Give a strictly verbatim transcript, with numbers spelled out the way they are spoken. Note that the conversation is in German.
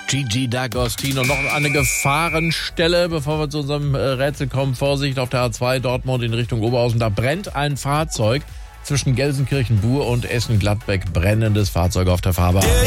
Gigi D'Agostino. Noch eine Gefahrenstelle, bevor wir zu unserem Rätsel kommen. Vorsicht auf der A zwei Dortmund in Richtung Oberhausen. Da brennt ein Fahrzeug zwischen Gelsenkirchen-Buhr und Essen-Gladbeck. Brennendes Fahrzeug auf der Fahrbahn.